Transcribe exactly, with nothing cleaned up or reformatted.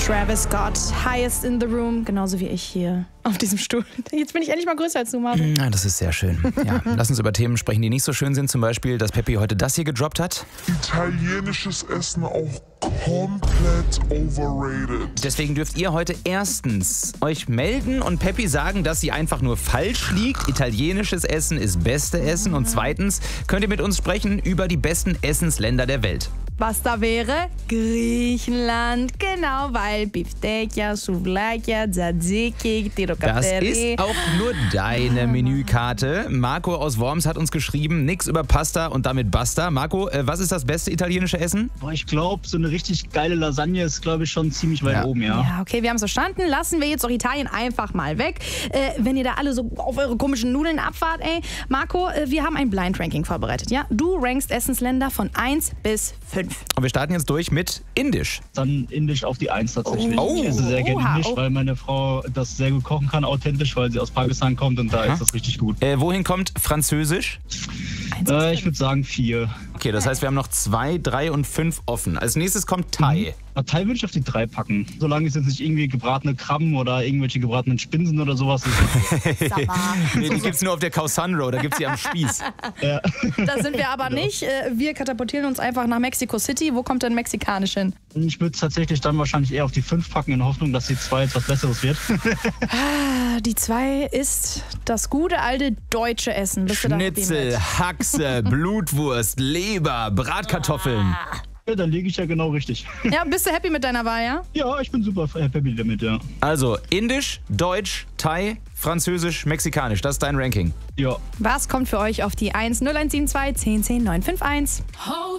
Travis Scott, highest in the room, genauso wie ich hier auf diesem Stuhl. Jetzt bin ich endlich mal größer als du, Marvin. Ja, das ist sehr schön. Ja, lass uns über Themen sprechen, die nicht so schön sind. Zum Beispiel, dass Peppi heute das hier gedroppt hat. Italienisches Essen auch komplett overrated. Deswegen dürft ihr heute erstens euch melden und Peppi sagen, dass sie einfach nur falsch liegt. Italienisches Essen ist beste Essen. Und zweitens könnt ihr mit uns sprechen über die besten Essensländer der Welt. Was da wäre? Griechenland. Genau, weil Biftekia, Souvlakia, Tzatziki, Das Tirokateri. ist auch nur deine Menükarte. Marco aus Worms hat uns geschrieben, nix über Pasta und damit basta. Marco, äh, was ist das beste italienische Essen? Boah, ich glaube, so eine richtig geile Lasagne ist, glaube ich, schon ziemlich weit Ja. oben, ja. Ja, okay, wir haben es verstanden. Lassen wir jetzt auch Italien einfach mal weg. Äh, wenn ihr da alle so auf eure komischen Nudeln abfahrt, ey. Marco, äh, wir haben ein Blind Ranking vorbereitet, ja? Du rankst Essensländer von eins bis fünf. Und wir starten jetzt durch mit Indisch. Dann Indisch auf die Eins tatsächlich. Oh. Ich esse sehr gerne Oha, Indisch, oh. weil meine Frau das sehr gut kochen kann, authentisch, weil sie aus Pakistan kommt und da Aha. ist das richtig gut. Äh, wohin kommt Französisch? Äh, ich würde sagen vier. Okay, das heißt, wir haben noch zwei, drei und fünf offen. Als nächstes kommt Thai. Na, Thai würde ich auf die drei packen. Solange es jetzt nicht irgendwie gebratene Krabben oder irgendwelche gebratenen Spinsen oder sowas ist. Nee, die gibt's nur auf der Khao San Road, da gibt's sie am Spieß. Ja. Da sind wir aber nicht. Äh, Wir katapultieren uns einfach nach Mexico City. Wo kommt denn mexikanisch hin? Ich würde es tatsächlich dann wahrscheinlich eher auf die fünf packen, in Hoffnung, dass die zwei etwas Besseres wird. Die zwei ist das gute alte deutsche Essen. Bist du da happy Schnitzel, mit? Haxe, Blutwurst, Leber, Bratkartoffeln. Ja, dann liege ich ja genau richtig. Ja, bist du happy mit deiner Wahl, ja? Ja, ich bin super happy damit, ja. Also Indisch, Deutsch, Thai, Französisch, Mexikanisch. Das ist dein Ranking. Ja. Was kommt für euch auf die eins null eins sieben zwei, zehn zehn neun fünf eins?